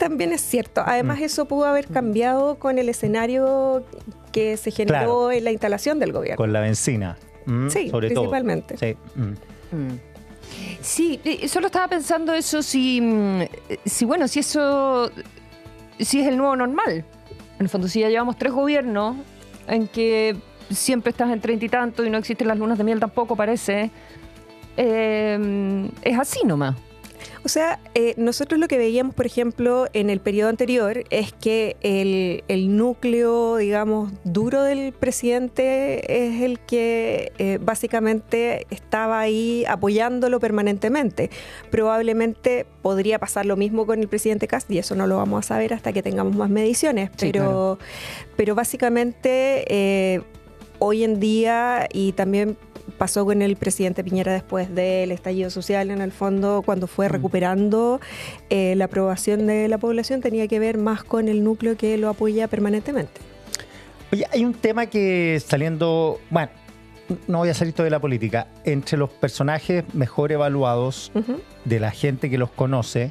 también es cierto. Además, eso pudo haber cambiado con el escenario que se generó en la instalación del gobierno. Con la benzina. Sí, sobre principalmente. Todo. Sí. Sí, solo estaba pensando eso, si eso, si es el nuevo normal. En el fondo, si ya llevamos 3 gobiernos en que siempre estás en 30 y tanto y no existen las lunas de miel tampoco, parece, es así nomás. O sea, nosotros lo que veíamos, por ejemplo, en el periodo anterior es que el núcleo, digamos, duro del presidente es el que básicamente estaba ahí apoyándolo permanentemente. Probablemente podría pasar lo mismo con el presidente Kast, y eso no lo vamos a saber hasta que tengamos más mediciones. Sí, pero básicamente hoy en día, y también pasó con el presidente Piñera después del estallido social, en el fondo, cuando fue recuperando la aprobación de la población, tenía que ver más con el núcleo que lo apoya permanentemente. Oye, hay un tema que saliendo, bueno, no voy a salir todo de la política, entre los personajes mejor evaluados de la gente que los conoce,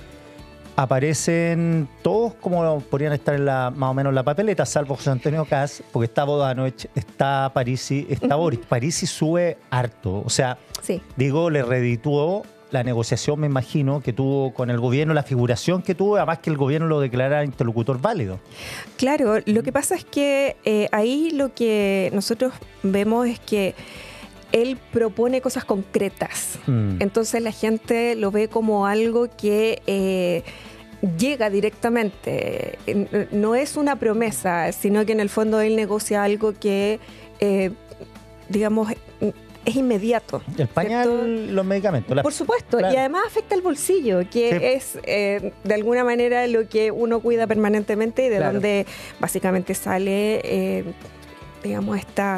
aparecen todos como podrían estar en más o menos la papeleta, salvo José Antonio Kast, porque está Bodanovich, está Parisi, está Boric. Parisi sube harto, o sea, sí. Digo, le redituó la negociación, me imagino, que tuvo con el gobierno, la figuración que tuvo, además que el gobierno lo declarara interlocutor válido. Claro, lo que pasa es que ahí lo que nosotros vemos es que él propone cosas concretas. Entonces la gente lo ve como algo que llega directamente. No es una promesa, sino que en el fondo él negocia algo que, digamos, es inmediato. El pañal, ¿cierto? Los medicamentos. Por supuesto, claro. Y además afecta el bolsillo, que es de alguna manera lo que uno cuida permanentemente y de donde básicamente sale, digamos,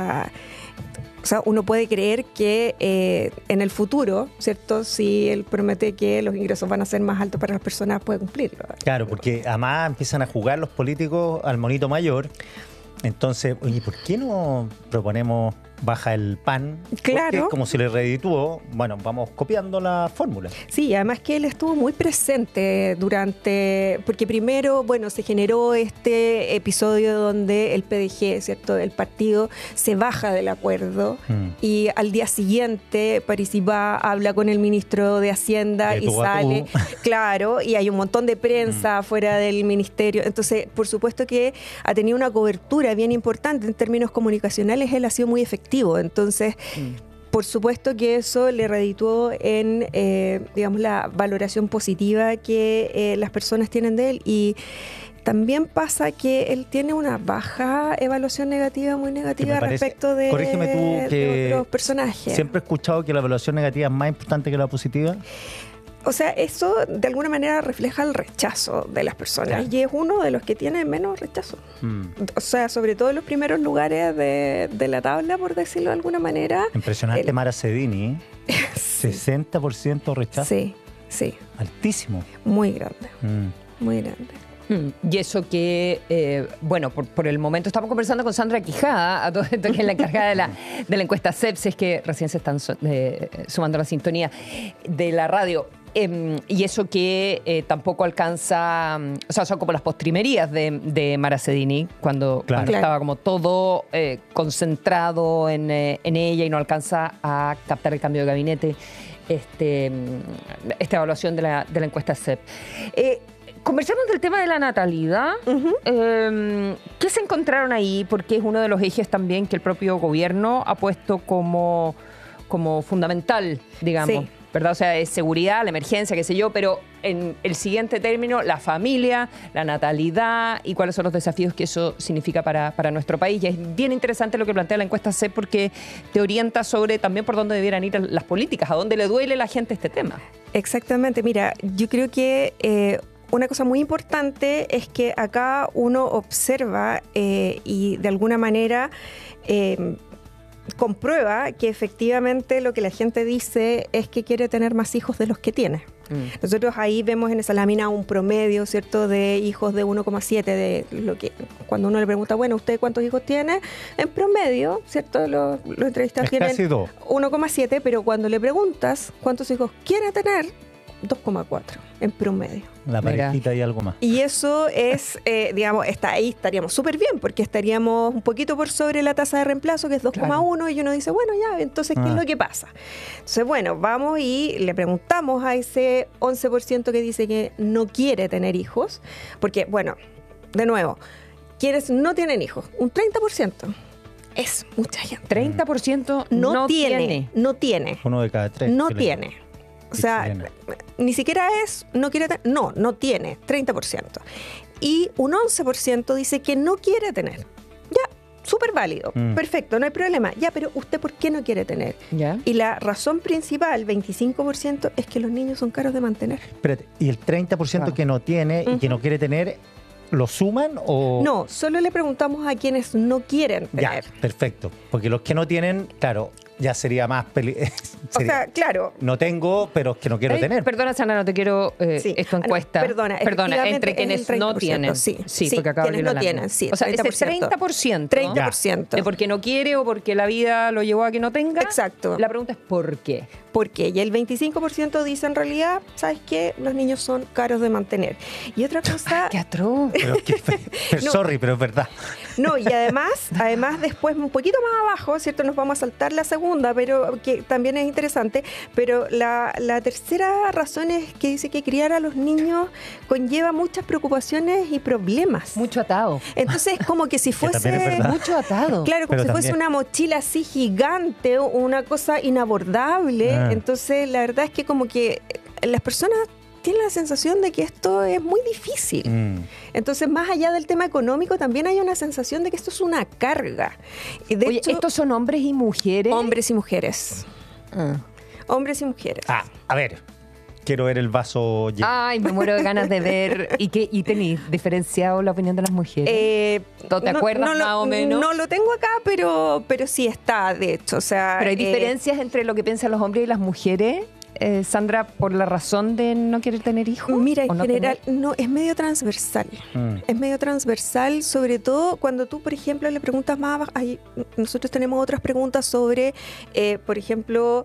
o sea, uno puede creer que en el futuro, ¿cierto? Si él promete que los ingresos van a ser más altos para las personas, puede cumplirlo. Claro, porque además empiezan a jugar los políticos al monito mayor. Entonces, oye, ¿por qué no proponemos baja el pan? Claro. Porque como si le redituó, bueno, vamos copiando la fórmula. Sí, además que él estuvo muy presente porque primero, bueno, se generó este episodio donde el PDG, ¿cierto?, el partido, se baja del acuerdo y al día siguiente Parisi va, habla con el ministro de Hacienda y sale, claro, y hay un montón de prensa fuera del ministerio. Entonces, por supuesto que ha tenido una cobertura bien importante en términos comunicacionales, él ha sido muy efectivo. Entonces, por supuesto que eso le redituó en, digamos, la valoración positiva que las personas tienen de él. Y también pasa que él tiene una baja evaluación negativa, muy negativa respecto de otros personajes. Siempre he escuchado que la evaluación negativa es más importante que la positiva. O sea, eso de alguna manera refleja el rechazo de las personas, y es uno de los que tiene menos rechazo. O sea, sobre todo en los primeros lugares de la tabla, por decirlo de alguna manera. Impresionante. Mara Cedini, sí. 60% rechazo. Sí, sí. Altísimo. Muy grande, muy grande. Y eso que, bueno, por el momento estamos conversando con Sandra Quijada, a todo esto, que es la encargada de la encuesta CEPSES, que recién se están sumando a la sintonía de la radio. Y eso que tampoco alcanza, o sea, son como las postrimerías de Mara Cedini, cuando estaba como todo concentrado en ella y no alcanza a captar el cambio de gabinete, esta evaluación de la encuesta CEP. Conversamos del tema de la natalidad. ¿Qué se encontraron ahí? Porque es uno de los ejes también que el propio gobierno ha puesto como fundamental, digamos. Sí. ¿Verdad? O sea, es seguridad, la emergencia, qué sé yo, pero en el siguiente término, la familia, la natalidad y cuáles son los desafíos que eso significa para nuestro país. Y es bien interesante lo que plantea la encuesta C, porque te orienta sobre también por dónde debieran ir las políticas, a dónde le duele a la gente este tema. Exactamente. Mira, yo creo que una cosa muy importante es que acá uno observa y de alguna manera comprueba que efectivamente lo que la gente dice es que quiere tener más hijos de los que tiene. Nosotros ahí vemos en esa lámina un promedio, ¿cierto?, de hijos de 1,7, de lo que cuando uno le pregunta, bueno, ¿usted cuántos hijos tiene? En promedio, ¿cierto?, los entrevistados tienen 1,7, pero cuando le preguntas cuántos hijos quiere tener, 2,4 en promedio. La parejita y algo más. Y eso es, digamos, ahí estaríamos súper bien, porque estaríamos un poquito por sobre la tasa de reemplazo, que es 2,1, y uno dice, bueno, ya, entonces, ¿qué es lo que pasa? Entonces, bueno, vamos y le preguntamos a ese 11% que dice que no quiere tener hijos, porque, bueno, de nuevo, quienes no tienen hijos, un 30%. Es mucha gente. 30% no tiene. No tiene. Uno de cada tres. No tiene. O sea, ni siquiera es, no quiere tener, no tiene, 30%. Y un 11% dice que no quiere tener. Ya, súper válido, perfecto, no hay problema. Ya, pero ¿usted por qué no quiere tener? ¿Ya? Y la razón principal, 25%, es que los niños son caros de mantener. Espérate, ¿y el 30% que no tiene y que no quiere tener, lo suman o...? No, solo le preguntamos a quienes no quieren tener. Ya, perfecto. Porque los que no tienen, claro, ya sería más... O sea, claro. No tengo, pero es que no quiero tener. Perdona, Sandra, no te quiero... Esto encuesta. Perdona, entre quienes no tienen. Sí, porque acabo de quienes no tienen, sí. O sea, ese 30%. 30%. De porque no quiere o porque la vida lo llevó a que no tenga. Exacto. La pregunta es ¿por qué? ¿Por qué? Y el 25% dice en realidad, ¿sabes qué? Los niños son caros de mantener. Y otra cosa... ¡Qué atroz! Sorry, pero es verdad. No, y además después un poquito más abajo, ¿cierto? Nos vamos a saltar la segunda, pero que también es interesante, pero la tercera razón es que dice que criar a los niños conlleva muchas preocupaciones y problemas. Mucho atado. Entonces es como que si fuese... Mucho atado. Claro, como pero si también fuese una mochila así gigante, una cosa inabordable. Entonces la verdad es que como que las personas tienen la sensación de que esto es muy difícil. Entonces, más allá del tema económico, también hay una sensación de que esto es una carga. Y de hecho, ¿estos son hombres y mujeres? Hombres y mujeres. Hombres y mujeres. A ver, quiero ver el vaso lleno. Ay, me muero de ganas de ver. ¿Y tenéis diferenciado la opinión de las mujeres? ¿Te acuerdas más o menos? No lo tengo acá, pero sí está, de hecho. O sea, ¿pero hay diferencias entre lo que piensan los hombres y las mujeres? Sandra, ¿por la razón de no querer tener hijos? Mira, en no general, no, es medio transversal. Es medio transversal, sobre todo cuando tú, por ejemplo, le preguntas más abajo. Nosotros tenemos otras preguntas sobre, por ejemplo,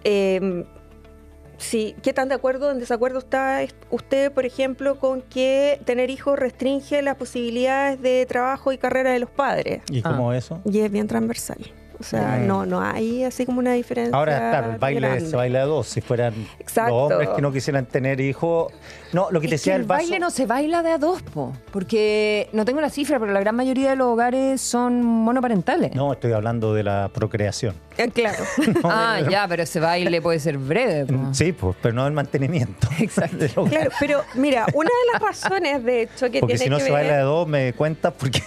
sí, ¿qué tan de acuerdo o en desacuerdo está usted, por ejemplo, con que tener hijos restringe las posibilidades de trabajo y carrera de los padres? ¿Y cómo eso? Y es bien transversal. O sea, no hay así como una diferencia. Ahora, claro, el baile se baila de dos. Si fueran los hombres que no quisieran tener hijos. No, lo que te decía el vaso. El baile no se baila de a dos, porque no tengo la cifra, pero la gran mayoría de los hogares son monoparentales. No, estoy hablando de la procreación. Claro. Ya, pero ese baile puede ser breve. Sí, pues, pero no el mantenimiento. Exacto. Claro, pero mira, una de las razones, de hecho, que porque tiene si no que se ver... baila de dos, me cuentas porque...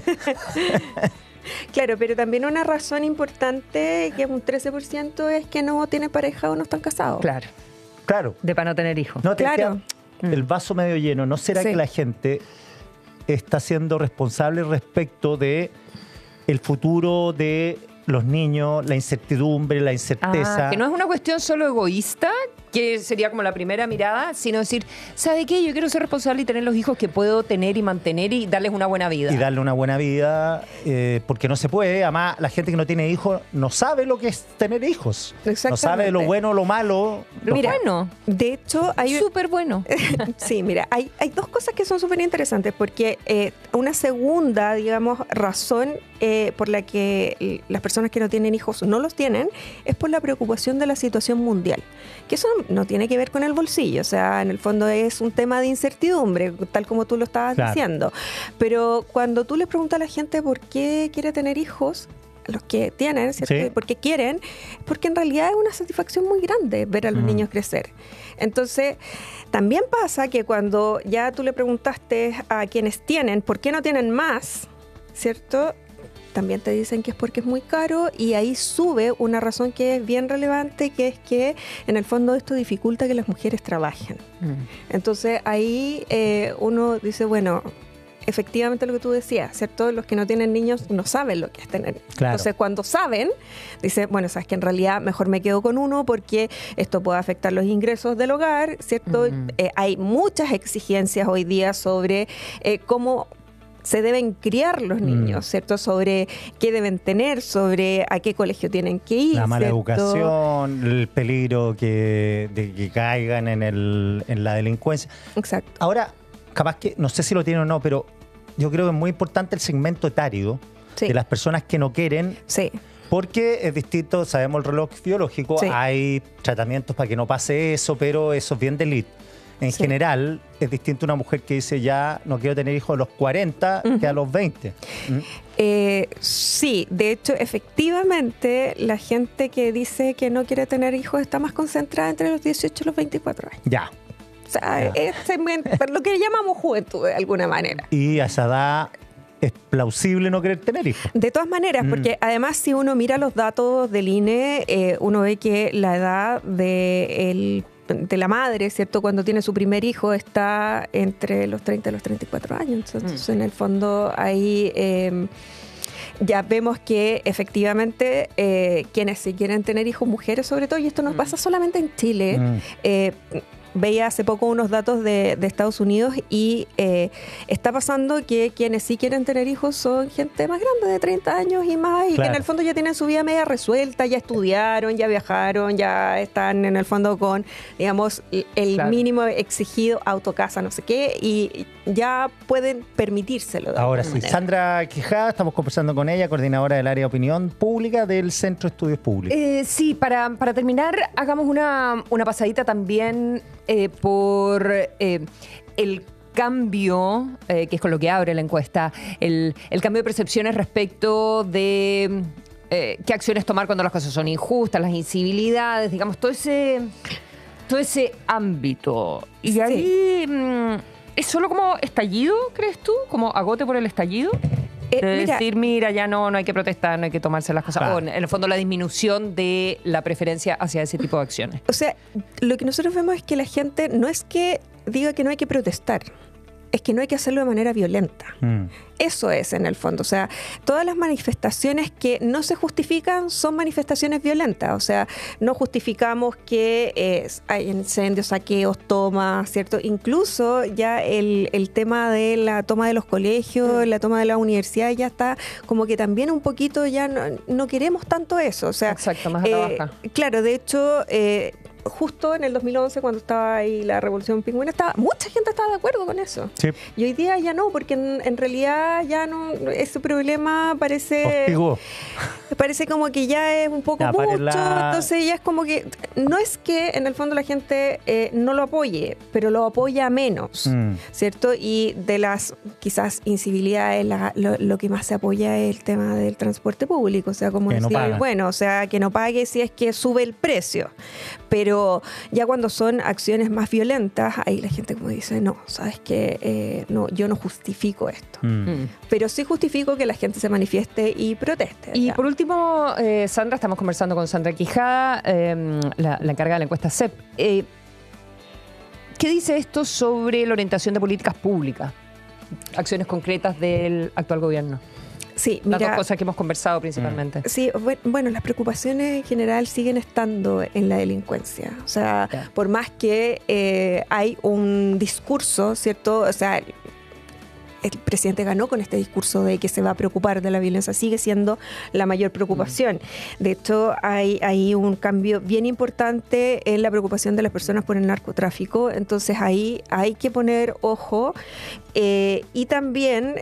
Claro, pero también una razón importante, que es un 13%, es que no tienen pareja o no están casados. Claro. De para no tener hijos. No, claro. El vaso medio lleno. ¿No será que la gente está siendo responsable respecto de el futuro de los niños, la incertidumbre, la incerteza? Que no es una cuestión solo egoísta, que sería como la primera mirada, sino decir, ¿sabe qué? Yo quiero ser responsable y tener los hijos que puedo tener y mantener y darles una buena vida. Y darle una buena vida, porque no se puede. Además, la gente que no tiene hijos no sabe lo que es tener hijos. No sabe lo bueno, lo malo. Bueno. De hecho, hay... Súper bueno. Sí, mira, hay dos cosas que son súper interesantes, porque una segunda, digamos, razón por la que las personas que no tienen hijos no los tienen, es por la preocupación de la situación mundial. Que eso no tiene que ver con el bolsillo, o sea, en el fondo es un tema de incertidumbre, tal como tú lo estabas diciendo. Pero cuando tú le preguntas a la gente por qué quiere tener hijos, los que tienen, ¿cierto? Sí. Porque quieren, porque en realidad es una satisfacción muy grande ver a los niños crecer. Entonces, también pasa que cuando ya tú le preguntaste a quienes tienen por qué no tienen más, ¿cierto?, también te dicen que es porque es muy caro, y ahí sube una razón que es bien relevante, que es que en el fondo esto dificulta que las mujeres trabajen. Entonces ahí uno dice, bueno, efectivamente lo que tú decías, ¿cierto? Los que no tienen niños no saben lo que es tener. Claro. Entonces cuando saben, dicen, bueno, sabes que en realidad mejor me quedo con uno porque esto puede afectar los ingresos del hogar, ¿cierto? Hay muchas exigencias hoy día sobre cómo se deben criar los niños, ¿cierto? Sobre qué deben tener, sobre a qué colegio tienen que ir. La mala ¿cierto? educación, el peligro de que caigan en la delincuencia. Exacto. Ahora, capaz que, no sé si lo tienen o no, pero yo creo que es muy importante el segmento etario de las personas que no quieren. Sí. Porque es distinto, sabemos el reloj biológico, hay tratamientos para que no pase eso, pero eso es bien de elite. En general, es distinto una mujer que dice ya no quiero tener hijos a los 40 que a los 20. Sí, de hecho, efectivamente, la gente que dice que no quiere tener hijos está más concentrada entre los 18 y los 24 años. Ya. O sea, es lo que llamamos juventud de alguna manera. Y a esa edad es plausible no querer tener hijos. De todas maneras, porque además si uno mira los datos del INE, uno ve que la edad de la madre, ¿cierto? Cuando tiene su primer hijo está entre los 30 y los 34 años. Entonces, en el fondo, ahí ya vemos que efectivamente quienes sí quieren tener hijos, mujeres sobre todo, y esto no pasa solamente en Chile, veía hace poco unos datos de Estados Unidos y está pasando que quienes sí quieren tener hijos son gente más grande, de 30 años y más, y que en el fondo ya tienen su vida media resuelta, ya estudiaron, ya viajaron, ya están en el fondo con, digamos, el mínimo exigido, auto, casa, no sé qué, y ya pueden permitírselo. Ahora sí, Sandra Quijada, estamos conversando con ella, coordinadora del área de opinión pública del Centro de Estudios Públicos. Sí, para terminar, hagamos una pasadita también por el cambio, que es con lo que abre la encuesta, el cambio de percepciones respecto de qué acciones tomar cuando las cosas son injustas, las incivilidades, digamos, todo ese ámbito. Y ahí, ¿es solo como estallido, crees tú? ¿Como agote por el estallido? Decir, mira, ya no hay que protestar, no hay que tomarse las cosas. O en el fondo la disminución de la preferencia hacia ese tipo de acciones. O sea, lo que nosotros vemos es que la gente no es que diga que no hay que protestar, es que no hay que hacerlo de manera violenta. Eso es, en el fondo. O sea, todas las manifestaciones que no se justifican son manifestaciones violentas. O sea, no justificamos que hay incendios, saqueos, tomas, ¿cierto? Incluso ya el tema de la toma de los colegios, la toma de la universidad, ya está como que también un poquito ya no queremos tanto eso. O sea, exacto, más a la baja. Claro, de hecho, justo en el 2011, cuando estaba ahí la Revolución Pingüina, mucha gente estaba de acuerdo con eso. Sí. Y hoy día ya no, porque en realidad ya no, ese problema parece como que ya es un poco mucho, entonces ya es como que, no es que en el fondo la gente no lo apoye, pero lo apoya menos, ¿cierto? Y de las quizás incivilidades, lo que más se apoya es el tema del transporte público, o sea, como que decir, no o sea, que no pague si es que sube el precio, pero ya cuando son acciones más violentas, ahí la gente como dice, no, ¿sabes qué? No, yo no justifico esto. Pero sí justifico que la gente se manifieste y proteste. Y por último, Sandra, estamos conversando con Sandra Quijada, la encargada de la encuesta CEP. ¿Qué dice esto sobre la orientación de políticas públicas? Acciones concretas del actual gobierno. Sí, las dos cosas que hemos conversado principalmente. Sí, bueno, las preocupaciones en general siguen estando en la delincuencia. O sea, por más que hay un discurso, ¿cierto? O sea, el presidente ganó con este discurso de que se va a preocupar de la violencia, sigue siendo la mayor preocupación. De hecho, hay un cambio bien importante en la preocupación de las personas por el narcotráfico, entonces ahí hay que poner ojo. Y también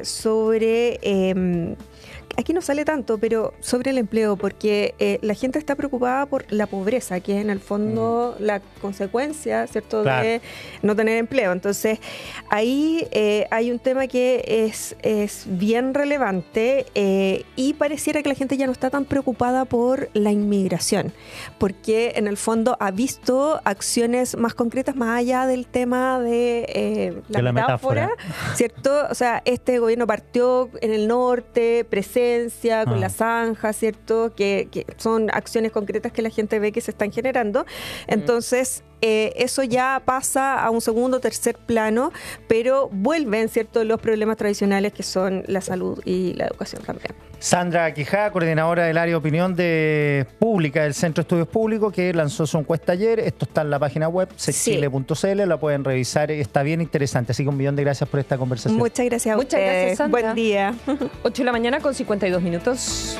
sobre... aquí no sale tanto, pero sobre el empleo, porque la gente está preocupada por la pobreza, que es en el fondo la consecuencia, ¿cierto?, de no tener empleo. Entonces, ahí hay un tema que es bien relevante y pareciera que la gente ya no está tan preocupada por la inmigración, porque en el fondo ha visto acciones más concretas más allá del tema de la metáfora, ¿cierto? O sea, este gobierno partió en el norte, con la zanja, ¿cierto? Que son acciones concretas que la gente ve que se están generando. Entonces, eso ya pasa a un segundo o tercer plano, pero vuelven, ¿cierto?, los problemas tradicionales que son la salud y la educación también. Sandra Quijada, coordinadora del área de opinión pública del Centro de Estudios Públicos, que lanzó su encuesta ayer. Esto está en la página web, secchile.cl, la pueden revisar, está bien interesante. Así que 1.000.000 de gracias por esta conversación. Muchas gracias a Muchas gracias, Sandra. Buen día. 8 de la mañana con 52 minutos.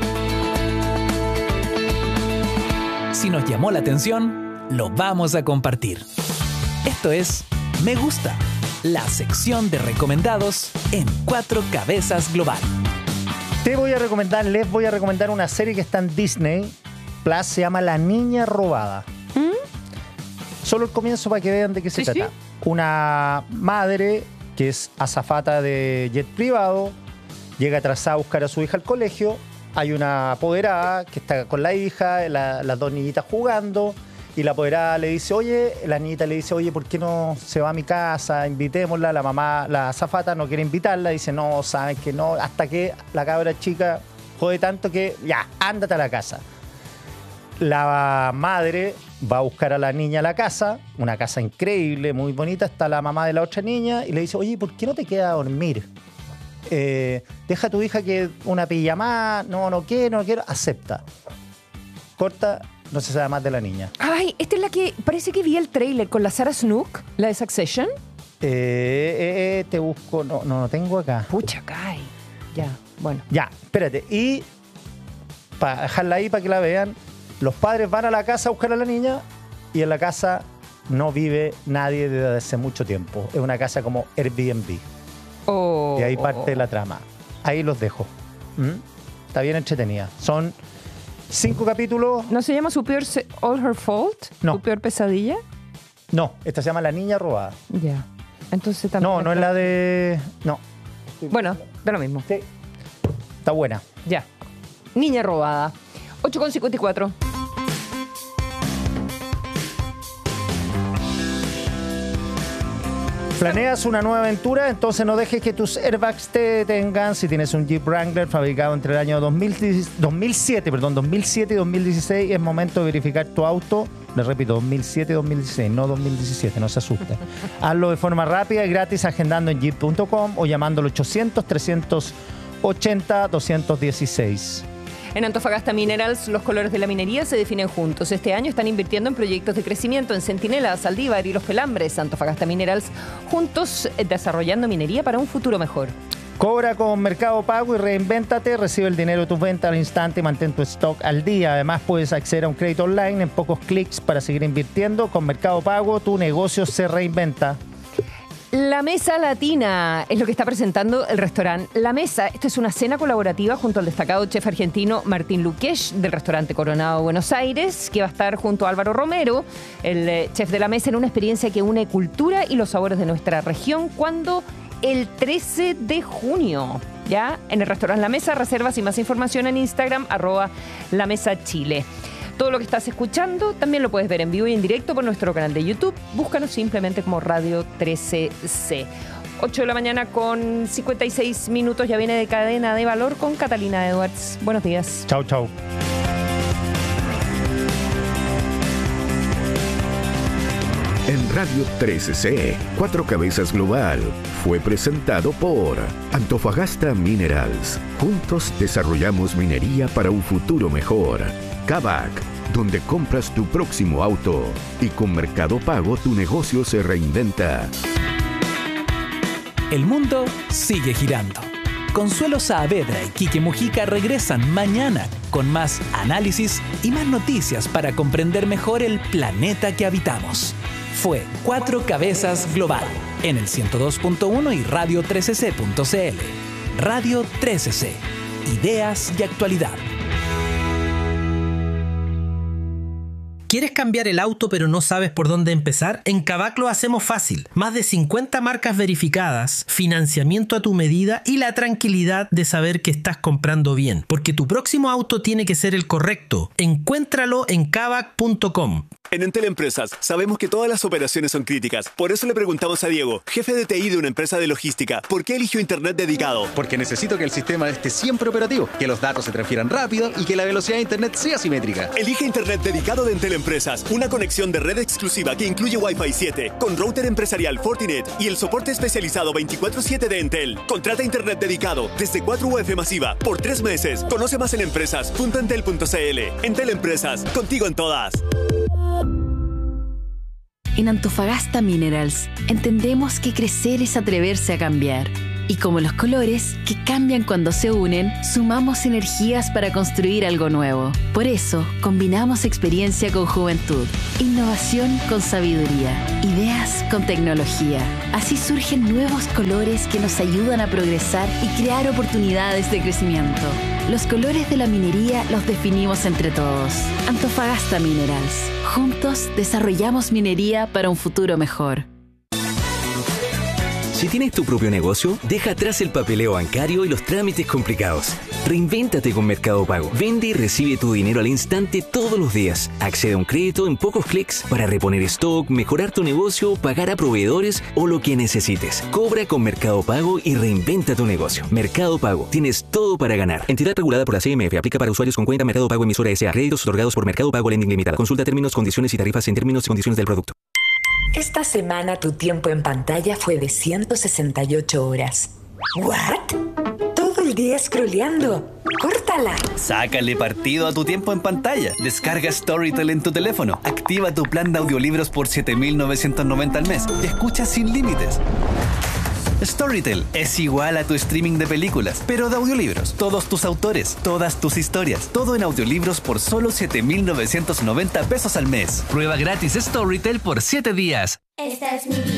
Si nos llamó la atención, lo vamos a compartir. Esto es Me Gusta, la sección de recomendados en 4 Cabezas Global. Les voy a recomendar una serie que está en Disney Plus, se llama La Niña Robada. Solo el comienzo para que vean de qué se trata. Una madre que es azafata de jet privado, llega atrasada a buscar a su hija al colegio, hay una apoderada que está con la hija, las dos niñitas jugando, y la apoderada le dice, la niñita le dice, ¿por qué no se va a mi casa? Invitémosla. La mamá, la azafata, no quiere invitarla, dice, no, saben que no, hasta que la cabra chica jode tanto que ya, ándate a la casa. La madre va a buscar a la niña a la casa, una casa increíble, muy bonita, está la mamá de la otra niña, y le dice, ¿por qué no te quedas a dormir? Deja a tu hija que una pijamada, no quiero, acepta. Corta. No se sabe más de la niña. Ay, esta es la que parece que vi el tráiler con la Sarah Snook, la de Succession. Te busco, no tengo acá. Pucha, cae. Ya, bueno. Ya, espérate. Y para dejarla ahí para que la vean, los padres van a la casa a buscar a la niña y en la casa no vive nadie desde hace mucho tiempo. Es una casa como Airbnb. Y ahí parte la trama. Ahí los dejo. Está bien entretenida. Son 5 capítulos. ¿No se llama Su Peor All Her Fault? No. ¿Su Peor Pesadilla? No, esta se llama La Niña Robada. Ya. Entonces también. No es la de. No. Bueno, da lo mismo. Sí. Está buena. Ya. Niña Robada. 8,54. ¿Planeas una nueva aventura? Entonces no dejes que tus airbags te detengan. Si tienes un Jeep Wrangler fabricado entre el año 2007 y 2016, es momento de verificar tu auto. Les repito, 2007 y 2016, no 2017, no se asusten. Hazlo de forma rápida y gratis agendando en jeep.com o llamando al 800-380-216. En Antofagasta Minerals, los colores de la minería se definen juntos. Este año están invirtiendo en proyectos de crecimiento en Centinela, Saldívar y Los Pelambres. Antofagasta Minerals, juntos desarrollando minería para un futuro mejor. Cobra con Mercado Pago y reinvéntate. Recibe el dinero de tus ventas al instante y mantén tu stock al día. Además, puedes acceder a un crédito online en pocos clics para seguir invirtiendo. Con Mercado Pago, tu negocio se reinventa. La Mesa Latina es lo que está presentando el restaurante La Mesa. Esta es una cena colaborativa junto al destacado chef argentino Martín Luquesh del restaurante Coronado Buenos Aires, que va a estar junto a Álvaro Romero, el chef de La Mesa, en una experiencia que une cultura y los sabores de nuestra región. ¿Cuándo? El 13 de junio. Ya en el restaurante La Mesa. Reservas y más información en Instagram @LaMesaChile. Todo lo que estás escuchando también lo puedes ver en vivo y en directo por nuestro canal de YouTube. Búscanos simplemente como Radio 13C. 8 de la mañana con 56 minutos. Ya viene de Cadena de Valor con Catalina Edwards. Buenos días. Chau. En Radio 13C, 4 Cabezas Global, fue presentado por Antofagasta Minerals. Juntos desarrollamos minería para un futuro mejor. Kavak, donde compras tu próximo auto. Y con Mercado Pago tu negocio se reinventa. El mundo sigue girando. Consuelo Saavedra y Quique Mujica regresan mañana con más análisis y más noticias para comprender mejor el planeta que habitamos. Fue 4 Cabezas Global en el 102.1 y Radio 13C.cl. Radio 13C. Ideas y actualidad. ¿Quieres cambiar el auto pero no sabes por dónde empezar? En Kavak lo hacemos fácil. Más de 50 marcas verificadas, financiamiento a tu medida y la tranquilidad de saber que estás comprando bien. Porque tu próximo auto tiene que ser el correcto. Encuéntralo en kavak.com. En Entel Empresas sabemos que todas las operaciones son críticas. Por eso le preguntamos a Diego, jefe de TI de una empresa de logística, ¿por qué eligió Internet dedicado? Porque necesito que el sistema esté siempre operativo, que los datos se transfieran rápido y que la velocidad de Internet sea simétrica. Elige Internet dedicado de Entel Empresas. Empresas, una conexión de red exclusiva que incluye Wi-Fi 7, con router empresarial Fortinet y el soporte especializado 24/7 de Entel. Contrata internet dedicado desde 4 UF masiva por 3 meses. Conoce más en empresas.entel.cl. Entel Empresas, contigo en todas. En Antofagasta Minerals entendemos que crecer es atreverse a cambiar. Y como los colores, que cambian cuando se unen, sumamos energías para construir algo nuevo. Por eso, combinamos experiencia con juventud, innovación con sabiduría, ideas con tecnología. Así surgen nuevos colores que nos ayudan a progresar y crear oportunidades de crecimiento. Los colores de la minería los definimos entre todos. Antofagasta Minerals. Juntos desarrollamos minería para un futuro mejor. Si tienes tu propio negocio, deja atrás el papeleo bancario y los trámites complicados. Reinvéntate con Mercado Pago. Vende y recibe tu dinero al instante todos los días. Accede a un crédito en pocos clics para reponer stock, mejorar tu negocio, pagar a proveedores o lo que necesites. Cobra con Mercado Pago y reinventa tu negocio. Mercado Pago. Tienes todo para ganar. Entidad regulada por la CMF. Aplica para usuarios con cuenta Mercado Pago emisora S.A. Créditos otorgados por Mercado Pago Lending Limitada. Consulta términos, condiciones y tarifas en términos y condiciones del producto. Esta semana tu tiempo en pantalla fue de 168 horas. ¿What? ¿Todo el día scrolleando? ¡Córtala! Sácale partido a tu tiempo en pantalla. Descarga Storytel en tu teléfono. Activa tu plan de audiolibros por 7.990 al mes. Escucha sin límites. Storytel es igual a tu streaming de películas, pero de audiolibros. Todos tus autores, todas tus historias, todo en audiolibros por solo 7.990 pesos al mes. Prueba gratis Storytel por 7 días. Esta es mi